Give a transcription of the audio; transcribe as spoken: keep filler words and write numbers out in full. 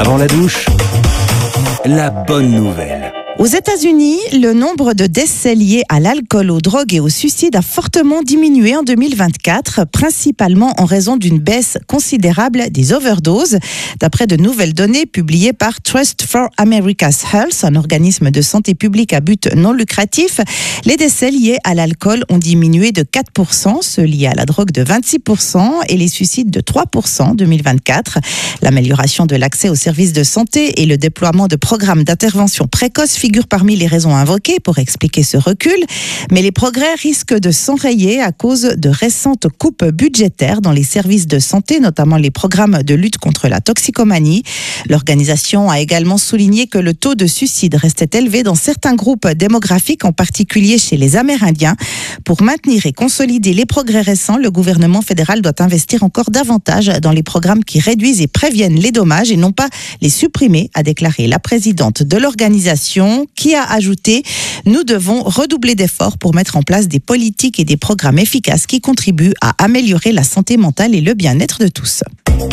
Avant la douche, la bonne nouvelle. Aux États-Unis, le nombre de décès liés à l'alcool, aux drogues et au suicide a fortement diminué en deux mille vingt-quatre, principalement en raison d'une baisse considérable des overdoses. D'après de nouvelles données publiées par Trust for America's Health, un organisme de santé publique à but non lucratif, les décès liés à l'alcool ont diminué de quatre pour cent, ceux liés à la drogue de vingt-six pour cent et les suicides de trois pour cent en deux mille vingt-quatre. L'amélioration de l'accès aux services de santé et le déploiement de programmes d'intervention précoce figurent parmi les raisons invoquées pour expliquer ce recul, mais les progrès risquent de s'enrayer à cause de récentes coupes budgétaires dans les services de santé, notamment les programmes de lutte contre la toxicomanie. L'organisation a également souligné que le taux de suicide restait élevé dans certains groupes démographiques, en particulier chez les Amérindiens. Pour maintenir et consolider les progrès récents, le gouvernement fédéral doit investir encore davantage dans les programmes qui réduisent et préviennent les dommages et non pas les supprimer, a déclaré la présidente de l'organisation, qui a ajouté « Nous devons redoubler d'efforts pour mettre en place des politiques et des programmes efficaces qui contribuent à améliorer la santé mentale et le bien-être de tous ».